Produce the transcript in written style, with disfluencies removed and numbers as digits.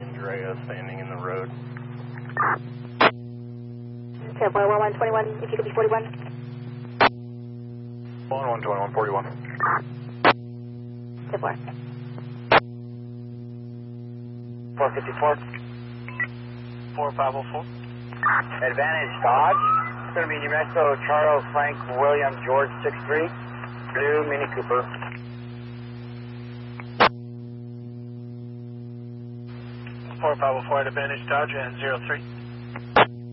Andrea standing in the road. Okay, 1121, if you could be 41. 1121, 41. Good boy. 454. 4504. Advantage Dodge. It's going to be New Mexico Charles Frank William George 63. Blue Mini Cooper. 4504 at Advantage Dodge and 03.